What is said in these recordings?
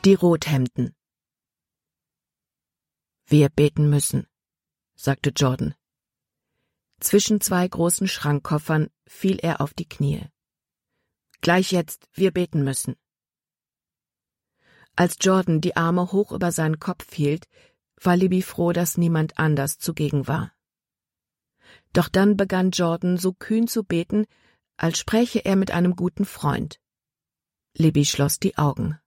Die Rothemden. »Wir beten müssen«, sagte Jordan. Zwischen zwei großen Schrankkoffern fiel er auf die Knie. »Gleich jetzt, wir beten müssen.« Als Jordan die Arme hoch über seinen Kopf hielt, war Libby froh, dass niemand anders zugegen war. Doch dann begann Jordan so kühn zu beten, als spräche er mit einem guten Freund. Libby schloss die Augen.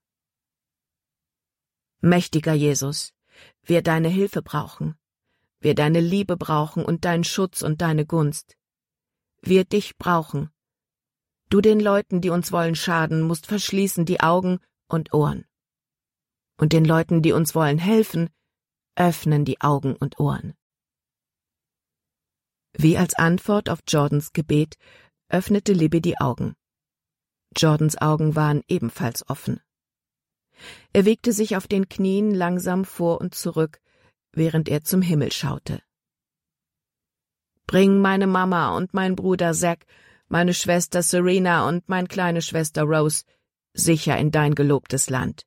»Mächtiger Jesus, wir deine Hilfe brauchen, wir deine Liebe brauchen und deinen Schutz und deine Gunst. Wir dich brauchen. Du den Leuten, die uns wollen schaden, musst verschließen die Augen und Ohren. Und den Leuten, die uns wollen helfen, öffnen die Augen und Ohren.« Wie als Antwort auf Jordans Gebet öffnete Libby die Augen. Jordans Augen waren ebenfalls offen. Er wiegte sich auf den Knien langsam vor und zurück, während er zum Himmel schaute. »Bring meine Mama und mein Bruder Zack, meine Schwester Serena und meine kleine Schwester Rose sicher in dein gelobtes Land.«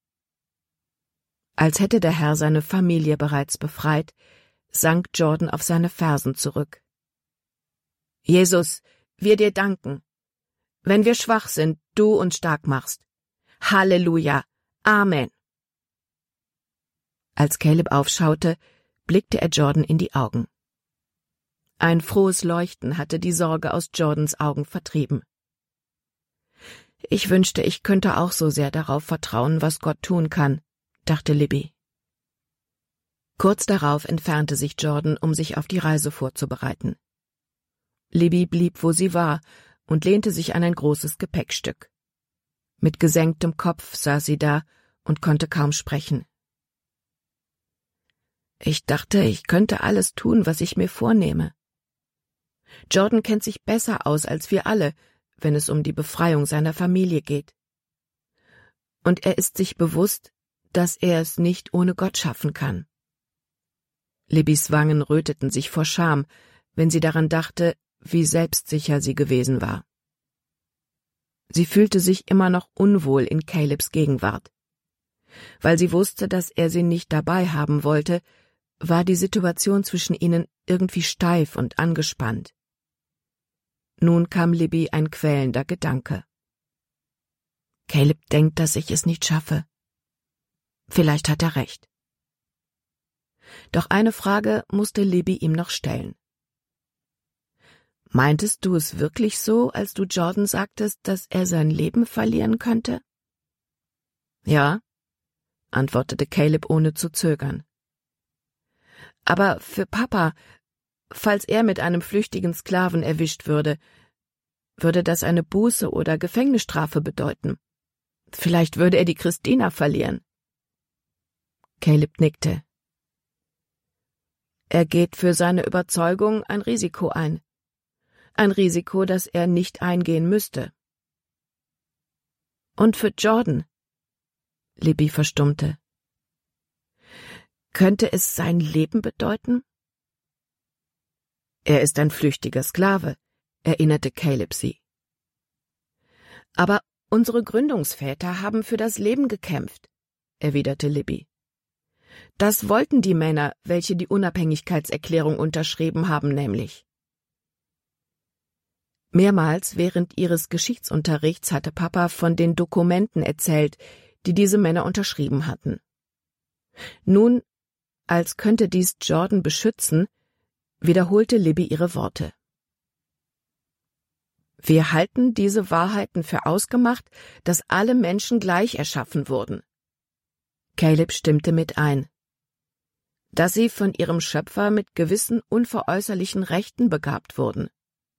Als hätte der Herr seine Familie bereits befreit, sank Jordan auf seine Fersen zurück. »Jesus, wir dir danken. Wenn wir schwach sind, du uns stark machst. Halleluja. Amen.« Als Caleb aufschaute, blickte er Jordan in die Augen. Ein frohes Leuchten hatte die Sorge aus Jordans Augen vertrieben. »Ich wünschte, ich könnte auch so sehr darauf vertrauen, was Gott tun kann«, dachte Libby. Kurz darauf entfernte sich Jordan, um sich auf die Reise vorzubereiten. Libby blieb, wo sie war, und lehnte sich an ein großes Gepäckstück. Mit gesenktem Kopf saß sie da und konnte kaum sprechen. »Ich dachte, ich könnte alles tun, was ich mir vornehme. Jordan kennt sich besser aus als wir alle, wenn es um die Befreiung seiner Familie geht. Und er ist sich bewusst, dass er es nicht ohne Gott schaffen kann.« Libbys Wangen röteten sich vor Scham, wenn sie daran dachte, wie selbstsicher sie gewesen war. Sie fühlte sich immer noch unwohl in Calebs Gegenwart. Weil sie wusste, dass er sie nicht dabei haben wollte, war die Situation zwischen ihnen irgendwie steif und angespannt. Nun kam Libby ein quälender Gedanke. Caleb denkt, dass ich es nicht schaffe. Vielleicht hat er recht. Doch eine Frage musste Libby ihm noch stellen. »Meintest du es wirklich so, als du Jordan sagtest, dass er sein Leben verlieren könnte?« »Ja«, antwortete Caleb ohne zu zögern. »Aber für Papa, falls er mit einem flüchtigen Sklaven erwischt würde das eine Buße oder Gefängnisstrafe bedeuten. Vielleicht würde er die Christina verlieren.« Caleb nickte. »Er geht für seine Überzeugung ein Risiko ein. Ein Risiko, das er nicht eingehen müsste.« »Und für Jordan?« Libby verstummte. »Könnte es sein Leben bedeuten?« »Er ist ein flüchtiger Sklave«, erinnerte Caleb sie. »Aber unsere Gründungsväter haben für das Leben gekämpft«, erwiderte Libby. »Das wollten die Männer, welche die Unabhängigkeitserklärung unterschrieben haben, nämlich.« Mehrmals während ihres Geschichtsunterrichts hatte Papa von den Dokumenten erzählt, die diese Männer unterschrieben hatten. Nun, als könnte dies Jordan beschützen, wiederholte Libby ihre Worte. »Wir halten diese Wahrheiten für ausgemacht, dass alle Menschen gleich erschaffen wurden.« Caleb stimmte mit ein. »Dass sie von ihrem Schöpfer mit gewissen unveräußerlichen Rechten begabt wurden.«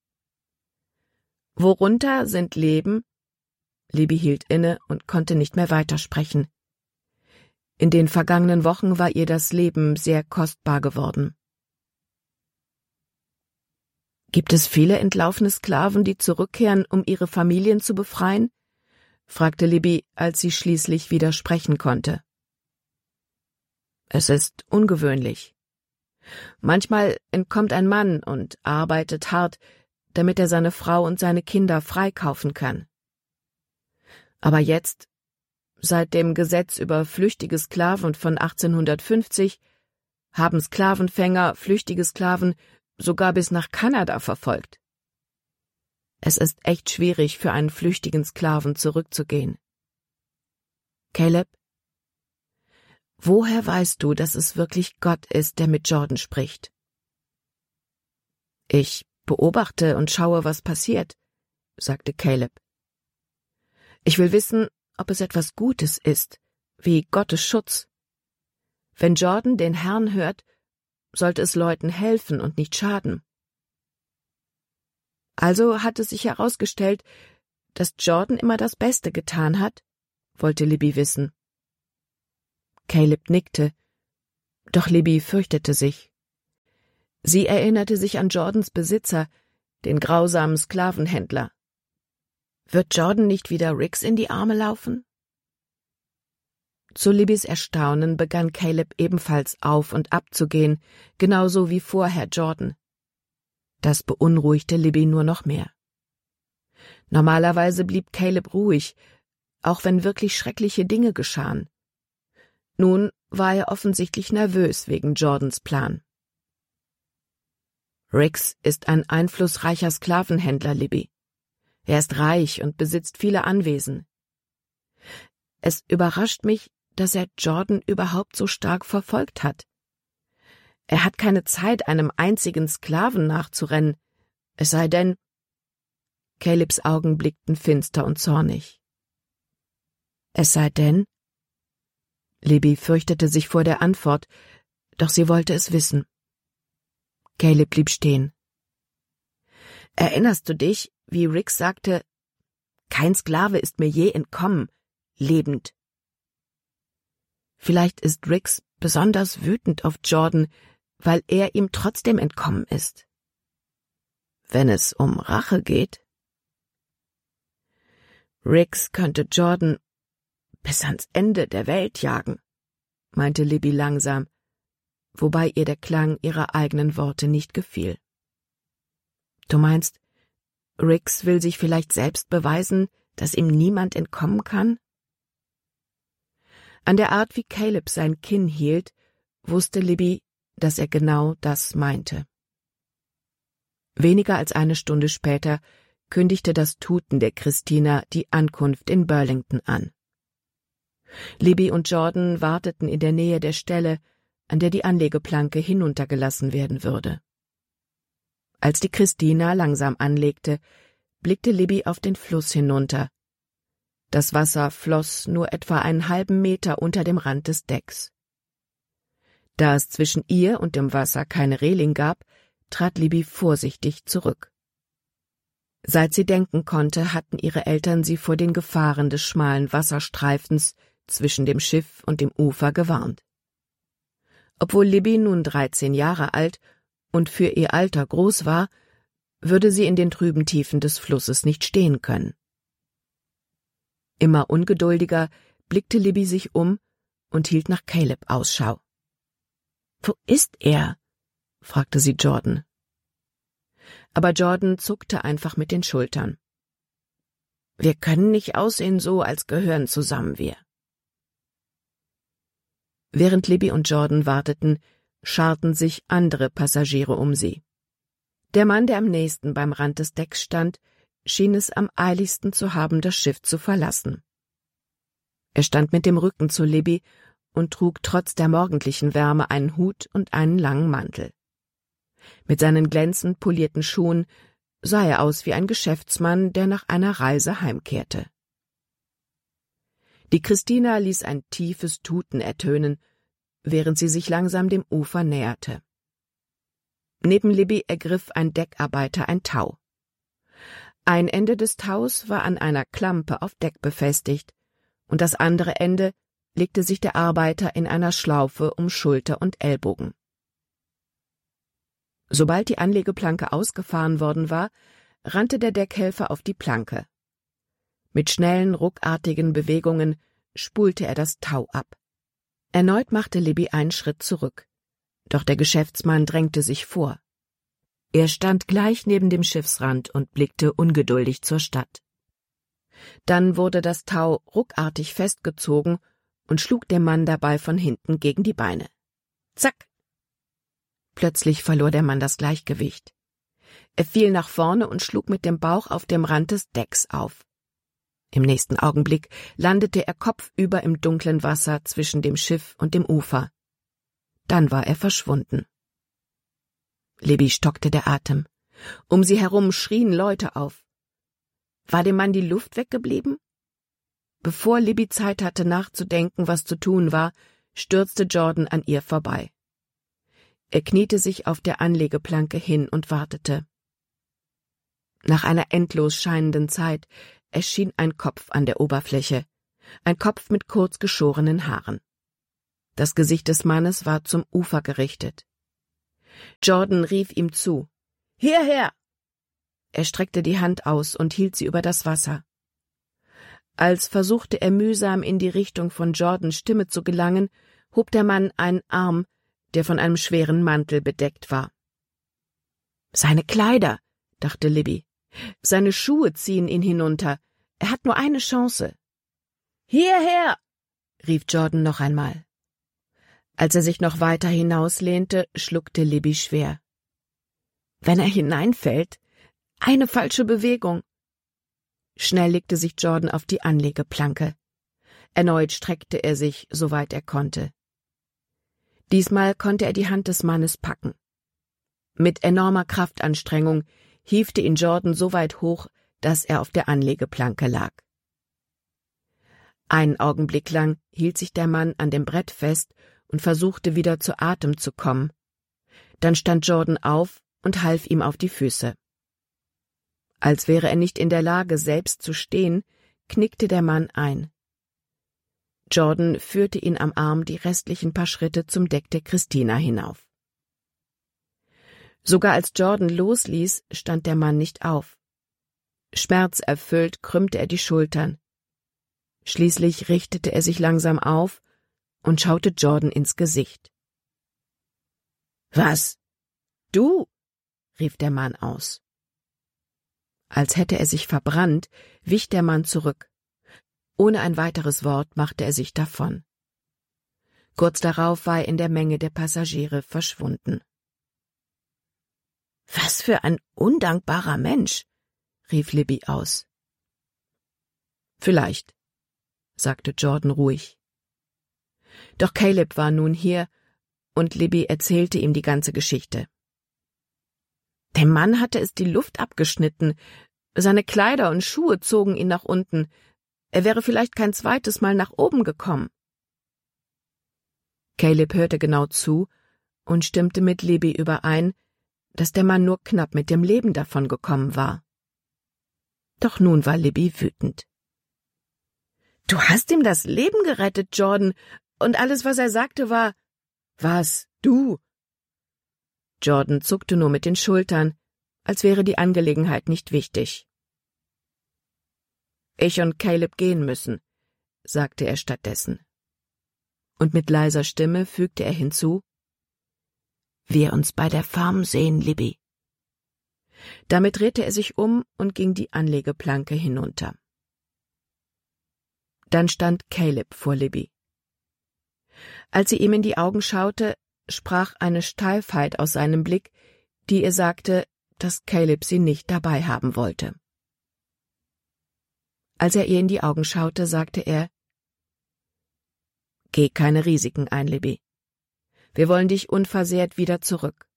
»Worunter sind Leben?« Libby hielt inne und konnte nicht mehr weitersprechen. In den vergangenen Wochen war ihr das Leben sehr kostbar geworden. »Gibt es viele entlaufene Sklaven, die zurückkehren, um ihre Familien zu befreien?« fragte Libby, als sie schließlich wieder sprechen konnte. »Es ist ungewöhnlich. Manchmal entkommt ein Mann und arbeitet hart, damit er seine Frau und seine Kinder freikaufen kann. Aber jetzt Seit dem Gesetz über flüchtige Sklaven von 1850 haben Sklavenfänger flüchtige Sklaven sogar bis nach Kanada verfolgt. Es ist echt schwierig, für einen flüchtigen Sklaven zurückzugehen. Caleb, woher weißt du, dass es wirklich Gott ist, der mit Jordan spricht? Ich beobachte und schaue, was passiert, sagte Caleb. Ich will wissen, ob es etwas Gutes ist, wie Gottes Schutz. Wenn Jordan den Herrn hört, sollte es Leuten helfen und nicht schaden. Also hat es sich herausgestellt, dass Jordan immer das Beste getan hat, wollte Libby wissen. Caleb nickte, doch Libby fürchtete sich. Sie erinnerte sich an Jordans Besitzer, den grausamen Sklavenhändler. Wird Jordan nicht wieder Rix in die Arme laufen? Zu Libbys Erstaunen begann Caleb ebenfalls auf und ab zu gehen, genauso wie vorher Jordan. Das beunruhigte Libby nur noch mehr. Normalerweise blieb Caleb ruhig, auch wenn wirklich schreckliche Dinge geschahen. Nun war er offensichtlich nervös wegen Jordans Plan. Rix ist ein einflussreicher Sklavenhändler, Libby. Er ist reich und besitzt viele Anwesen. Es überrascht mich, dass er Jordan überhaupt so stark verfolgt hat. Er hat keine Zeit, einem einzigen Sklaven nachzurennen, es sei denn... Calebs Augen blickten finster und zornig. Es sei denn? Libby fürchtete sich vor der Antwort, doch sie wollte es wissen. Caleb blieb stehen. Erinnerst du dich, wie Rix sagte, kein Sklave ist mir je entkommen, lebend? Vielleicht ist Rix besonders wütend auf Jordan, weil er ihm trotzdem entkommen ist. Wenn es um Rache geht? Rix könnte Jordan bis ans Ende der Welt jagen, meinte Libby langsam, wobei ihr der Klang ihrer eigenen Worte nicht gefiel. Du meinst, Rix will sich vielleicht selbst beweisen, dass ihm niemand entkommen kann? An der Art, wie Caleb sein Kinn hielt, wusste Libby, dass er genau das meinte. Weniger als eine Stunde später kündigte das Tuten der Christina die Ankunft in Burlington an. Libby und Jordan warteten in der Nähe der Stelle, an der die Anlegeplanke hinuntergelassen werden würde. Als die Christina langsam anlegte, blickte Libby auf den Fluss hinunter. Das Wasser floss nur etwa einen halben Meter unter dem Rand des Decks. Da es zwischen ihr und dem Wasser keine Reling gab, trat Libby vorsichtig zurück. Seit sie denken konnte, hatten ihre Eltern sie vor den Gefahren des schmalen Wasserstreifens zwischen dem Schiff und dem Ufer gewarnt. Obwohl Libby nun 13 Jahre alt und für ihr Alter groß war, würde sie in den trüben Tiefen des Flusses nicht stehen können. Immer ungeduldiger blickte Libby sich um und hielt nach Caleb Ausschau. »Wo ist er?« fragte sie Jordan. Aber Jordan zuckte einfach mit den Schultern. »Wir können nicht aussehen so, als gehören zusammen wir.« Während Libby und Jordan warteten, scharten sich andere Passagiere um sie. Der Mann, der am nächsten beim Rand des Decks stand, schien es am eiligsten zu haben, das Schiff zu verlassen. Er stand mit dem Rücken zu Libby und trug trotz der morgendlichen Wärme einen Hut und einen langen Mantel. Mit seinen glänzend polierten Schuhen sah er aus wie ein Geschäftsmann, der nach einer Reise heimkehrte. Die Christina ließ ein tiefes Tuten ertönen, während sie sich langsam dem Ufer näherte. Neben Libby ergriff ein Deckarbeiter ein Tau. Ein Ende des Taus war an einer Klampe auf Deck befestigt, und das andere Ende legte sich der Arbeiter in einer Schlaufe um Schulter und Ellbogen. Sobald die Anlegeplanke ausgefahren worden war, rannte der Deckhelfer auf die Planke. Mit schnellen, ruckartigen Bewegungen spulte er das Tau ab. Erneut machte Libby einen Schritt zurück, doch der Geschäftsmann drängte sich vor. Er stand gleich neben dem Schiffsrand und blickte ungeduldig zur Stadt. Dann wurde das Tau ruckartig festgezogen und schlug der Mann dabei von hinten gegen die Beine. Zack! Plötzlich verlor der Mann das Gleichgewicht. Er fiel nach vorne und schlug mit dem Bauch auf dem Rand des Decks auf. Im nächsten Augenblick landete er kopfüber im dunklen Wasser zwischen dem Schiff und dem Ufer. Dann war er verschwunden. Libby stockte der Atem. Um sie herum schrien Leute auf. War dem Mann die Luft weggeblieben? Bevor Libby Zeit hatte nachzudenken, was zu tun war, stürzte Jordan an ihr vorbei. Er kniete sich auf der Anlegeplanke hin und wartete. Nach einer endlos scheinenden Zeit erschien ein Kopf an der Oberfläche, ein Kopf mit kurz geschorenen Haaren. Das Gesicht des Mannes war zum Ufer gerichtet. Jordan rief ihm zu. »Hierher!« Er streckte die Hand aus und hielt sie über das Wasser. Als versuchte er mühsam in die Richtung von Jordans Stimme zu gelangen, hob der Mann einen Arm, der von einem schweren Mantel bedeckt war. »Seine Kleider«, dachte Libby. »Seine Schuhe ziehen ihn hinunter. Er hat nur eine Chance.« »Hierher!« rief Jordan noch einmal. Als er sich noch weiter hinauslehnte, schluckte Libby schwer. »Wenn er hineinfällt, eine falsche Bewegung.« Schnell legte sich Jordan auf die Anlegeplanke. Erneut streckte er sich, soweit er konnte. Diesmal konnte er die Hand des Mannes packen. Mit enormer Kraftanstrengung hiefte ihn Jordan so weit hoch, dass er auf der Anlegeplanke lag. Einen Augenblick lang hielt sich der Mann an dem Brett fest und versuchte wieder zu Atem zu kommen. Dann stand Jordan auf und half ihm auf die Füße. Als wäre er nicht in der Lage, selbst zu stehen, knickte der Mann ein. Jordan führte ihn am Arm die restlichen paar Schritte zum Deck der Christina hinauf. Sogar als Jordan losließ, stand der Mann nicht auf. Schmerzerfüllt krümmte er die Schultern. Schließlich richtete er sich langsam auf und schaute Jordan ins Gesicht. »Was? Du?« rief der Mann aus. Als hätte er sich verbrannt, wich der Mann zurück. Ohne ein weiteres Wort machte er sich davon. Kurz darauf war er in der Menge der Passagiere verschwunden. »Was für ein undankbarer Mensch«, rief Libby aus. »Vielleicht«, sagte Jordan ruhig. Doch Caleb war nun hier, und Libby erzählte ihm die ganze Geschichte. Dem Mann hatte es die Luft abgeschnitten, seine Kleider und Schuhe zogen ihn nach unten, er wäre vielleicht kein zweites Mal nach oben gekommen. Caleb hörte genau zu und stimmte mit Libby überein, dass der Mann nur knapp mit dem Leben davongekommen war. Doch nun war Libby wütend. »Du hast ihm das Leben gerettet, Jordan, und alles, was er sagte, war, »Was, du?« Jordan zuckte nur mit den Schultern, als wäre die Angelegenheit nicht wichtig. »Ich und Caleb gehen müssen«, sagte er stattdessen. Und mit leiser Stimme fügte er hinzu, »Wir uns bei der Farm sehen, Libby.« Damit drehte er sich um und ging die Anlegeplanke hinunter. Dann stand Caleb vor Libby. Als sie ihm in die Augen schaute, sprach eine Steifheit aus seinem Blick, die ihr sagte, dass Caleb sie nicht dabei haben wollte. Als er ihr in die Augen schaute, sagte er, »Geh keine Risiken ein, Libby. Wir wollen dich unversehrt wieder zurück.«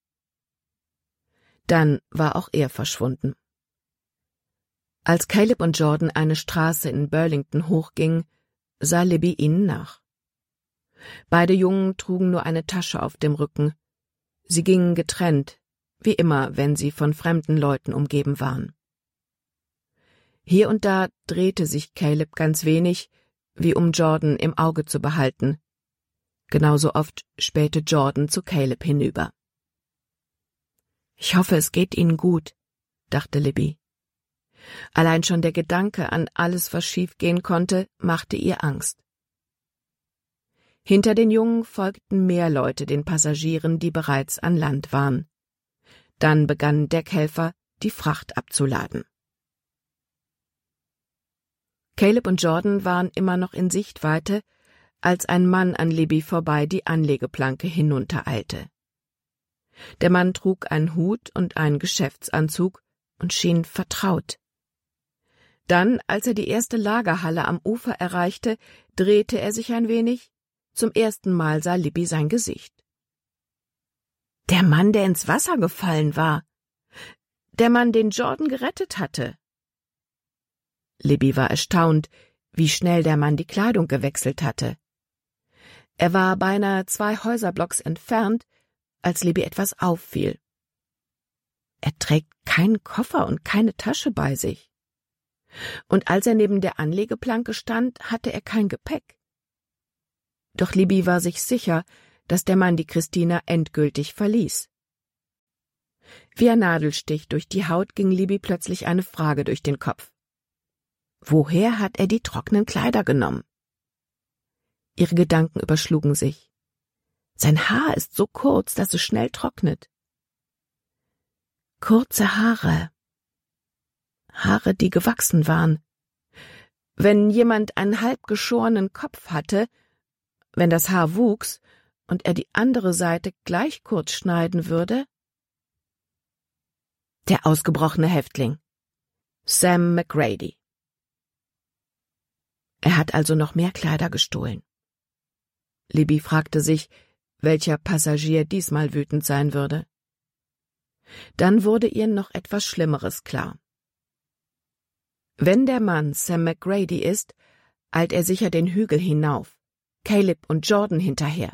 Dann war auch er verschwunden. Als Caleb und Jordan eine Straße in Burlington hochgingen, sah Libby ihnen nach. Beide Jungen trugen nur eine Tasche auf dem Rücken. Sie gingen getrennt, wie immer, wenn sie von fremden Leuten umgeben waren. Hier und da drehte sich Caleb ganz wenig, wie um Jordan im Auge zu behalten. Genauso oft spähte Jordan zu Caleb hinüber. »Ich hoffe, es geht Ihnen gut«, dachte Libby. Allein schon der Gedanke an alles, was schiefgehen konnte, machte ihr Angst. Hinter den Jungen folgten mehr Leute den Passagieren, die bereits an Land waren. Dann begannen Deckhelfer, die Fracht abzuladen. Caleb und Jordan waren immer noch in Sichtweite, als ein Mann an Libby vorbei die Anlegeplanke hinuntereilte. Der Mann trug einen Hut und einen Geschäftsanzug und schien vertraut. Dann, als er die erste Lagerhalle am Ufer erreichte, drehte er sich ein wenig. Zum ersten Mal sah Libby sein Gesicht. Der Mann, der ins Wasser gefallen war. Der Mann, den Jordan gerettet hatte. Libby war erstaunt, wie schnell der Mann die Kleidung gewechselt hatte. Er war beinahe 2 Häuserblocks entfernt, als Libby etwas auffiel. Er trägt keinen Koffer und keine Tasche bei sich. Und als er neben der Anlegeplanke stand, hatte er kein Gepäck. Doch Libby war sich sicher, dass der Mann die Christina endgültig verließ. Wie ein Nadelstich durch die Haut ging Libby plötzlich eine Frage durch den Kopf. Woher hat er die trockenen Kleider genommen? Ihre Gedanken überschlugen sich. Sein Haar ist so kurz, dass es schnell trocknet. Kurze Haare. Haare, die gewachsen waren. Wenn jemand einen halb geschorenen Kopf hatte, wenn das Haar wuchs und er die andere Seite gleich kurz schneiden würde? Der ausgebrochene Häftling. Sam McGrady. Er hat also noch mehr Kleider gestohlen. Libby fragte sich, welcher Passagier diesmal wütend sein würde. Dann wurde ihr noch etwas Schlimmeres klar. Wenn der Mann Sam McGrady ist, eilt er sicher den Hügel hinauf, Caleb und Jordan hinterher.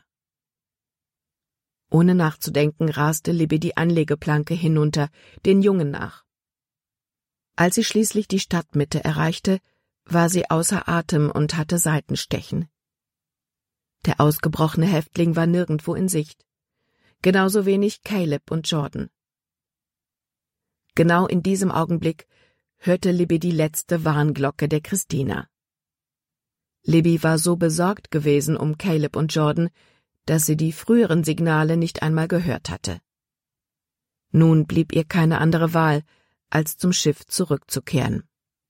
Ohne nachzudenken raste Libby die Anlegeplanke hinunter, den Jungen nach. Als sie schließlich die Stadtmitte erreichte, war sie außer Atem und hatte Seitenstechen. Der ausgebrochene Häftling war nirgendwo in Sicht, genauso wenig Caleb und Jordan. Genau in diesem Augenblick hörte Libby die letzte Warnglocke der Christina. Libby war so besorgt gewesen um Caleb und Jordan, dass sie die früheren Signale nicht einmal gehört hatte. Nun blieb ihr keine andere Wahl, als zum Schiff zurückzukehren.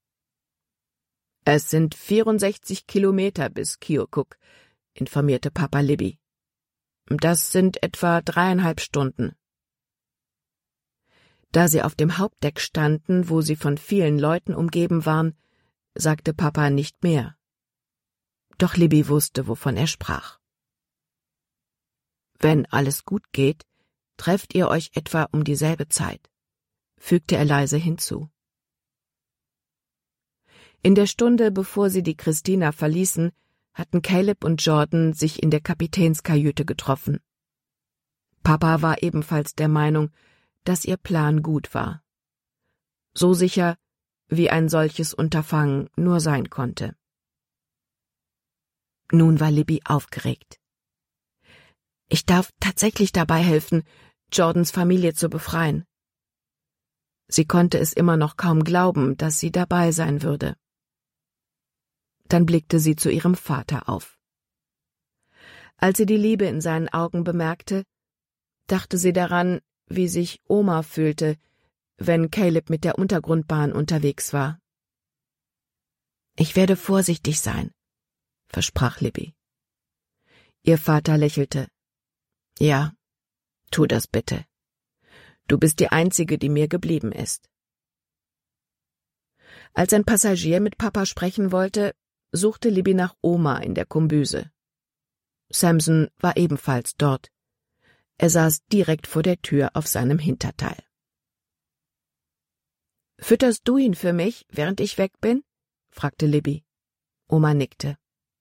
»Es sind 64 Kilometer bis Keokuk«, informierte Papa Libby. »Das sind etwa 3,5 Stunden.« Da sie auf dem Hauptdeck standen, wo sie von vielen Leuten umgeben waren, sagte Papa nicht mehr. Doch Libby wusste, wovon er sprach. »Wenn alles gut geht, trefft ihr euch etwa um dieselbe Zeit«, fügte er leise hinzu. In der Stunde, bevor sie die Christina verließen, hatten Caleb und Jordan sich in der Kapitänskajüte getroffen. Papa war ebenfalls der Meinung, dass ihr Plan gut war. So sicher, wie ein solches Unterfangen nur sein konnte. Nun war Libby aufgeregt. Ich darf tatsächlich dabei helfen, Jordans Familie zu befreien. Sie konnte es immer noch kaum glauben, dass sie dabei sein würde. Dann blickte sie zu ihrem Vater auf. Als sie die Liebe in seinen Augen bemerkte, dachte sie daran, wie sich Oma fühlte, wenn Caleb mit der Untergrundbahn unterwegs war. »Ich werde vorsichtig sein«, versprach Libby. Ihr Vater lächelte. »Ja, tu das bitte. Du bist die Einzige, die mir geblieben ist.« Als ein Passagier mit Papa sprechen wollte, suchte Libby nach Oma in der Kombüse. Samson war ebenfalls dort. Er saß direkt vor der Tür auf seinem Hinterteil. »Fütterst du ihn für mich, während ich weg bin?« fragte Libby. Oma nickte.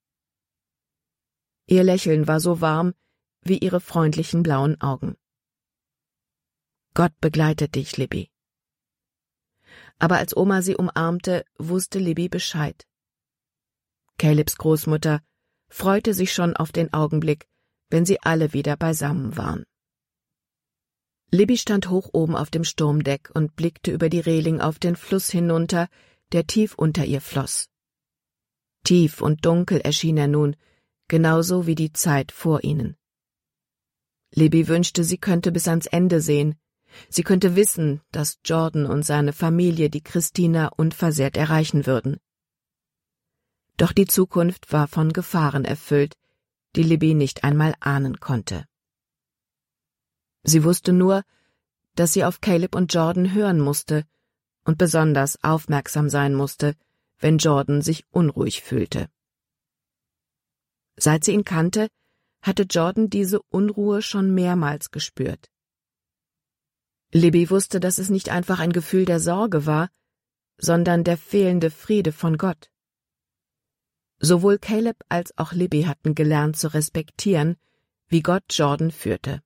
Ihr Lächeln war so warm wie ihre freundlichen blauen Augen. »Gott begleitet dich, Libby.« Aber als Oma sie umarmte, wusste Libby Bescheid. Calebs Großmutter freute sich schon auf den Augenblick, wenn sie alle wieder beisammen waren. Libby stand hoch oben auf dem Sturmdeck und blickte über die Reling auf den Fluss hinunter, der tief unter ihr floss. Tief und dunkel erschien er nun, genauso wie die Zeit vor ihnen. Libby wünschte, sie könnte bis ans Ende sehen. Sie könnte wissen, dass Jordan und seine Familie die Christina unversehrt erreichen würden. Doch die Zukunft war von Gefahren erfüllt, die Libby nicht einmal ahnen konnte. Sie wusste nur, dass sie auf Caleb und Jordan hören musste und besonders aufmerksam sein musste, wenn Jordan sich unruhig fühlte. Seit sie ihn kannte, hatte Jordan diese Unruhe schon mehrmals gespürt. Libby wusste, dass es nicht einfach ein Gefühl der Sorge war, sondern der fehlende Friede von Gott. Sowohl Caleb als auch Libby hatten gelernt zu respektieren, wie Gott Jordan führte.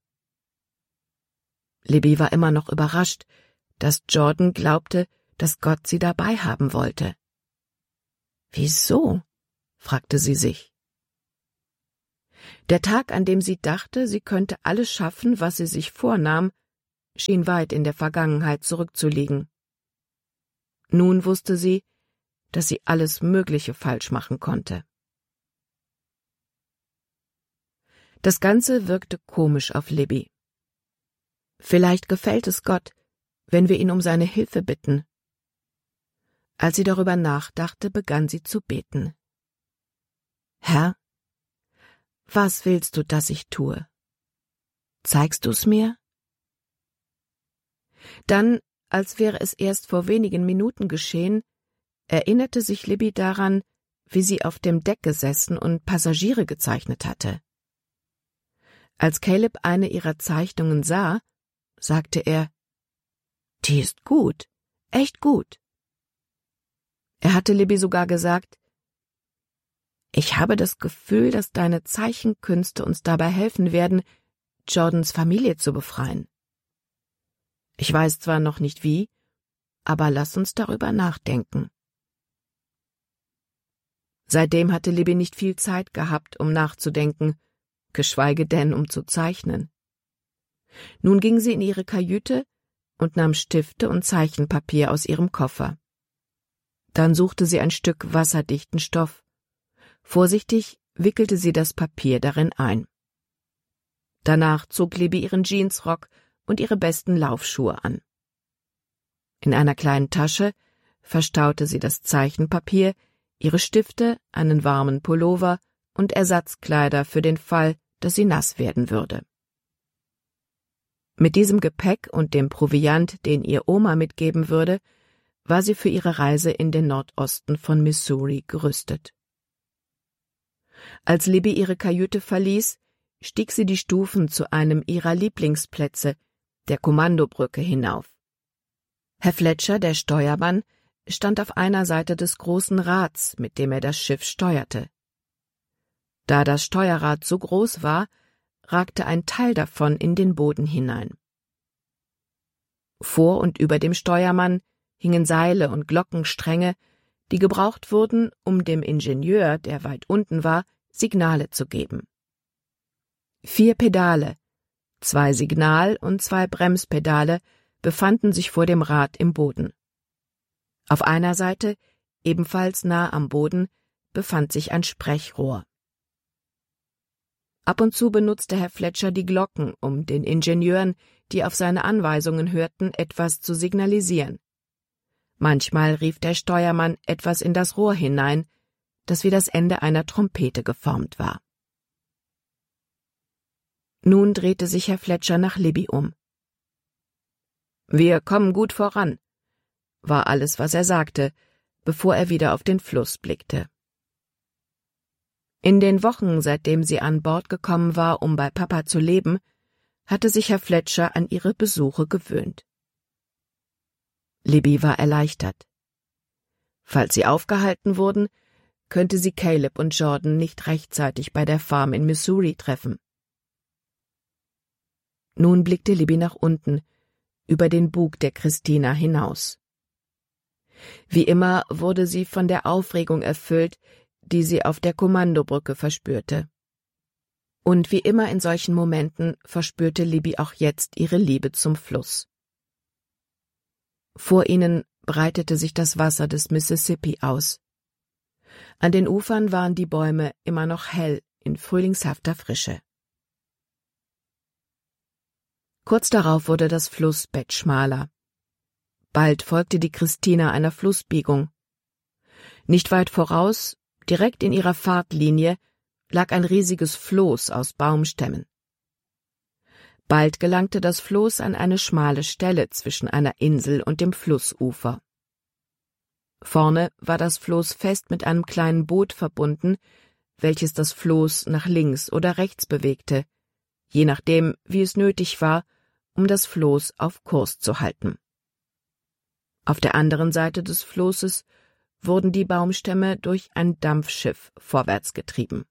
Libby war immer noch überrascht, dass Jordan glaubte, dass Gott sie dabei haben wollte. »Wieso?« fragte sie sich. Der Tag, an dem sie dachte, sie könnte alles schaffen, was sie sich vornahm, schien weit in der Vergangenheit zurückzuliegen. Nun wusste sie, dass sie alles Mögliche falsch machen konnte. Das Ganze wirkte komisch auf Libby. Vielleicht gefällt es Gott, wenn wir ihn um seine Hilfe bitten. Als sie darüber nachdachte, begann sie zu beten. »Herr, was willst du, dass ich tue? Zeigst du's mir?« Dann, als wäre es erst vor wenigen Minuten geschehen, erinnerte sich Libby daran, wie sie auf dem Deck gesessen und Passagiere gezeichnet hatte. Als Caleb eine ihrer Zeichnungen sah, sagte er, »Die ist gut, echt gut.« Er hatte Libby sogar gesagt, »Ich habe das Gefühl, dass deine Zeichenkünste uns dabei helfen werden, Jordans Familie zu befreien. Ich weiß zwar noch nicht wie, aber lass uns darüber nachdenken.« Seitdem hatte Libby nicht viel Zeit gehabt, um nachzudenken, geschweige denn, um zu zeichnen. Nun ging sie in ihre Kajüte und nahm Stifte und Zeichenpapier aus ihrem Koffer. Dann suchte sie ein Stück wasserdichten Stoff. Vorsichtig wickelte sie das Papier darin ein. Danach zog Libby ihren Jeansrock und ihre besten Laufschuhe an. In einer kleinen Tasche verstaute sie das Zeichenpapier, ihre Stifte, einen warmen Pullover und Ersatzkleider für den Fall, dass sie nass werden würde. Mit diesem Gepäck und dem Proviant, den ihr Oma mitgeben würde, war sie für ihre Reise in den Nordosten von Missouri gerüstet. Als Libby ihre Kajüte verließ, stieg sie die Stufen zu einem ihrer Lieblingsplätze, der Kommandobrücke, hinauf. Herr Fletcher, der Steuermann, stand auf einer Seite des großen Rads, mit dem er das Schiff steuerte. Da das Steuerrad so groß war, ragte ein Teil davon in den Boden hinein. Vor und über dem Steuermann hingen Seile und Glockenstränge, die gebraucht wurden, um dem Ingenieur, der weit unten war, Signale zu geben. 4 Pedale, 2 Signal- und 2 Bremspedale befanden sich vor dem Rad im Boden. Auf einer Seite, ebenfalls nah am Boden, befand sich ein Sprechrohr. Ab und zu benutzte Herr Fletcher die Glocken, um den Ingenieuren, die auf seine Anweisungen hörten, etwas zu signalisieren. Manchmal rief der Steuermann etwas in das Rohr hinein, das wie das Ende einer Trompete geformt war. Nun drehte sich Herr Fletcher nach Libby um. »Wir kommen gut voran«, war alles, was er sagte, bevor er wieder auf den Fluss blickte. In den Wochen, seitdem sie an Bord gekommen war, um bei Papa zu leben, hatte sich Herr Fletcher an ihre Besuche gewöhnt. Libby war erleichtert. Falls sie aufgehalten wurden, könnte sie Caleb und Jordan nicht rechtzeitig bei der Farm in Missouri treffen. Nun blickte Libby nach unten, über den Bug der Christina hinaus. Wie immer wurde sie von der Aufregung erfüllt, die sie auf der Kommandobrücke verspürte. Und wie immer in solchen Momenten verspürte Libby auch jetzt ihre Liebe zum Fluss. Vor ihnen breitete sich das Wasser des Mississippi aus. An den Ufern waren die Bäume immer noch hell in frühlingshafter Frische. Kurz darauf wurde das Flussbett schmaler. Bald folgte die Christina einer Flussbiegung. Nicht weit voraus, Direkt in ihrer Fahrtlinie lag ein riesiges Floß aus Baumstämmen. Bald gelangte das Floß an eine schmale Stelle zwischen einer Insel und dem Flussufer. Vorne war das Floß fest mit einem kleinen Boot verbunden, welches das Floß nach links oder rechts bewegte, je nachdem, wie es nötig war, um das Floß auf Kurs zu halten. Auf der anderen Seite des Floßes wurden die Baumstämme durch ein Dampfschiff vorwärts getrieben.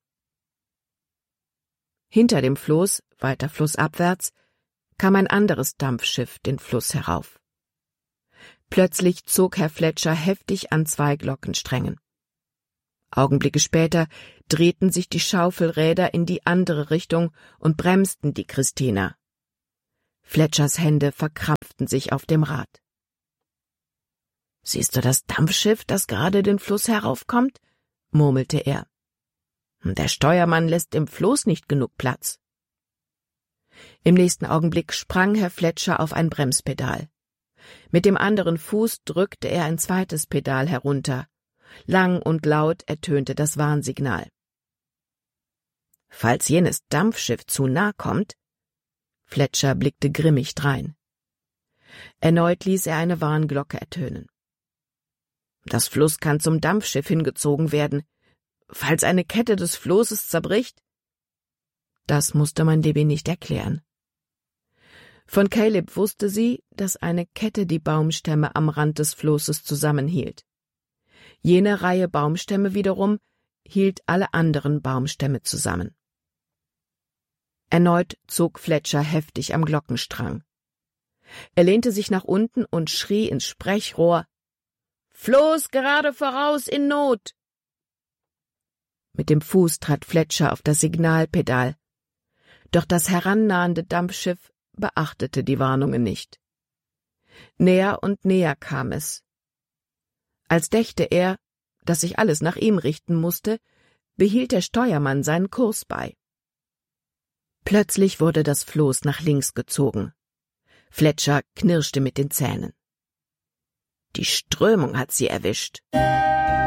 Hinter dem Floß, weiter flussabwärts, kam ein anderes Dampfschiff den Fluss herauf. Plötzlich zog Herr Fletcher heftig an 2 Glockensträngen. Augenblicke später drehten sich die Schaufelräder in die andere Richtung und bremsten die Christina. Fletchers Hände verkrampften sich auf dem Rad. »Siehst du das Dampfschiff, das gerade den Fluss heraufkommt?« murmelte er. »Der Steuermann lässt im Floß nicht genug Platz.« Im nächsten Augenblick sprang Herr Fletcher auf ein Bremspedal. Mit dem anderen Fuß drückte er ein zweites Pedal herunter. Lang und laut ertönte das Warnsignal. »Falls jenes Dampfschiff zu nah kommt«, Fletcher blickte grimmig drein. Erneut ließ er eine Warnglocke ertönen. »Das Floß kann zum Dampfschiff hingezogen werden. Falls eine Kette des Floßes zerbricht?« Das musste man Libby nicht erklären. Von Caleb wusste sie, dass eine Kette die Baumstämme am Rand des Floßes zusammenhielt. Jene Reihe Baumstämme wiederum hielt alle anderen Baumstämme zusammen. Erneut zog Fletcher heftig am Glockenstrang. Er lehnte sich nach unten und schrie ins Sprechrohr: »Floß gerade voraus in Not!« Mit dem Fuß trat Fletcher auf das Signalpedal, doch das herannahende Dampfschiff beachtete die Warnungen nicht. Näher und näher kam es. Als dächte er, dass sich alles nach ihm richten musste, behielt der Steuermann seinen Kurs bei. Plötzlich wurde das Floß nach links gezogen. Fletcher knirschte mit den Zähnen. Die Strömung hat sie erwischt.